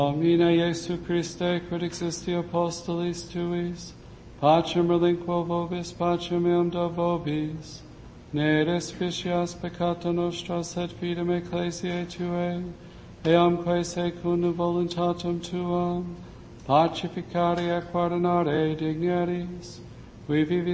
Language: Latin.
Domine Iesu Christe, quid existi apostolis tuis, pacem relinquo vobis, pacem eum do vobis, ne respicies peccata nostra, sed fidem ecclesiae tuae, eamque secundum voluntatem tuam, pacificare et guardinare digneris, qui vivis